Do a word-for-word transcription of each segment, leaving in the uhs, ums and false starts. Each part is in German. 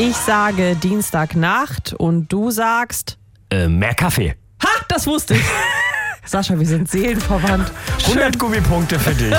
Ich sage Dienstagnacht und du sagst... Äh, mehr Kaffee. Ha, das wusste ich. Sascha, wir sind seelenverwandt. hundert Gummipunkte für dich.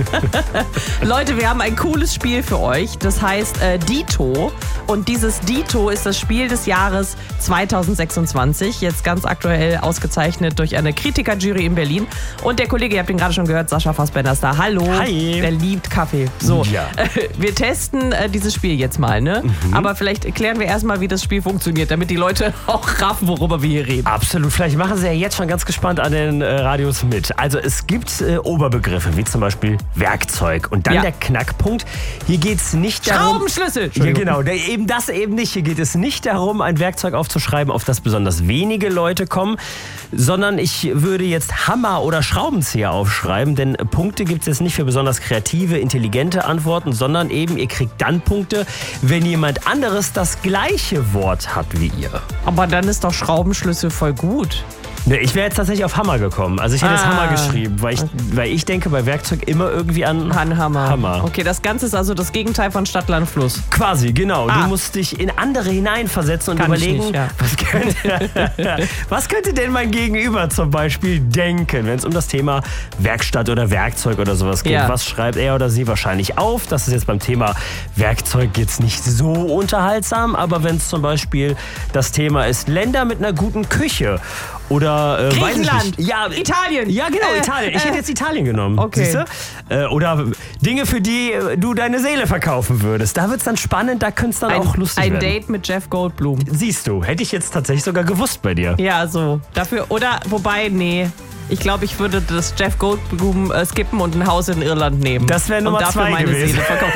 Leute, wir haben ein cooles Spiel für euch. Das heißt äh, Dito. Und dieses Dito ist das Spiel des Jahres zwanzig sechsundzwanzig. Jetzt ganz aktuell ausgezeichnet durch eine Kritikerjury in Berlin. Und der Kollege, ihr habt ihn gerade schon gehört, Sascha Fassbender ist da. Hallo. Hi. Der liebt Kaffee. So, ja. äh, wir testen äh, dieses Spiel jetzt mal, ne? Mhm. Aber vielleicht erklären wir erstmal, wie das Spiel funktioniert, damit die Leute auch raffen, worüber wir hier reden. Absolut. Vielleicht machen sie ja jetzt schon ganz gespannt an den äh, Radios mit. Also es gibt äh, Oberbegriffe, wie zum Beispiel Werkzeug. Und dann Ja. der Knackpunkt. Hier geht es nicht darum... Schraubenschlüssel. Ja, genau. Der, eben das eben nicht. Hier geht es nicht darum, ein Werkzeug aufzuschreiben, auf das besonders wenige Leute kommen, sondern ich würde jetzt Hammer oder Schraubenzieher aufschreiben, denn Punkte gibt es jetzt nicht für besonders kreative, intelligente Antworten, sondern eben, ihr kriegt dann Punkte, wenn jemand anderes das gleiche Wort hat wie ihr. Aber dann ist doch Schraubenschlüssel voll gut. Ne, ich wäre jetzt tatsächlich auf Hammer gekommen. Also ich hätte Ah. jetzt Hammer geschrieben, weil ich, weil ich denke bei Werkzeug immer irgendwie an Ein Hammer. Hammer. Okay, das Ganze ist also das Gegenteil von Stadt, Land, Fluss. Quasi, genau. Ah. Du musst dich in andere hineinversetzen und Kann ich überlegen, nicht, ja. was, könnte, was könnte denn mein Gegenüber zum Beispiel denken, wenn es um das Thema Werkstatt oder Werkzeug oder sowas geht. Ja. Was schreibt er oder sie wahrscheinlich auf? Das ist jetzt beim Thema Werkzeug jetzt nicht so unterhaltsam, aber wenn es zum Beispiel das Thema ist Länder mit einer guten Küche oder äh, weiß ich Griechenland. nicht. Ja, Italien. Ja, genau, Äh, Italien. Ich äh. hätte jetzt Italien genommen. Okay. Siehst du? Äh, oder Dinge, für die äh, du deine Seele verkaufen würdest. Da wird es dann spannend, da könnte es dann Ein, auch lustig ein werden. Date mit Jeff Goldblum. Siehst du, hätte ich jetzt tatsächlich sogar gewusst bei dir. Ja, so. Dafür, oder, wobei, nee. Ich glaube, ich würde das Jeff Goldblum äh, skippen und ein Haus in Irland nehmen. Das wäre Nummer und dafür zwei meine gewesen. Seele verkaufen.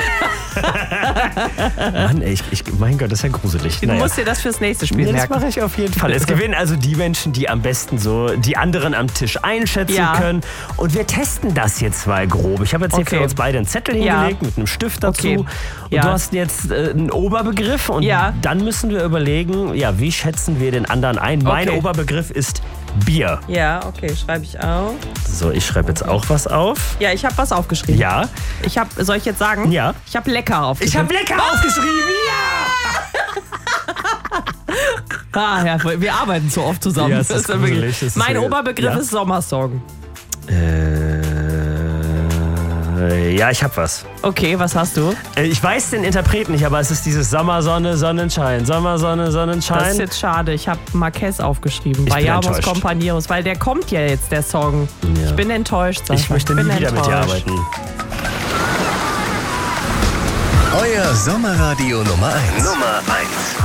Mann, ey, ich, ich, mein Gott, das ist ja gruselig. Du Naja. musst dir das fürs nächste Spiel Ja, das merken. mache ich auf jeden Fall. Es gewinnen also die Menschen, die am besten so die anderen am Tisch einschätzen Ja. können. Und wir testen das jetzt mal grob. Ich habe jetzt hier Okay. für uns beide einen Zettel Ja. hingelegt mit einem Stift dazu. Okay. Und Ja. du hast jetzt äh, einen Oberbegriff. Und Ja. dann müssen wir überlegen, ja, wie schätzen wir den anderen ein? Mein Okay. Oberbegriff ist Bier. Ja, okay, schreibe ich auf. So, ich schreibe jetzt auch was auf. Ja, ich habe was aufgeschrieben. Ja. Ich habe, soll ich jetzt sagen? Ja. Ich habe lecker aufgeschrieben. Ich habe lecker aufgeschrieben. Ja! Ah, ja, wir arbeiten so oft zusammen. Ja, es ist ja gruselig, wirklich- es ist mein ja- Oberbegriff ja. ist Sommersong. Äh, ja, ich habe was. Okay, was hast du? Äh, Ich weiß den Interpreten nicht, aber es ist dieses Sommersonne, Sonnenschein. Sommersonne, Sonnenschein. Das ist jetzt schade. Ich habe Marquez aufgeschrieben. Ich bin Vallamos enttäuscht. Compañeros, weil der kommt ja jetzt, der Song. Ja. Ich bin enttäuscht, Sascha. Ich möchte bin nie wieder mit dir enttäuscht. arbeiten. Euer Sommerradio Nummer eins. Nummer eins.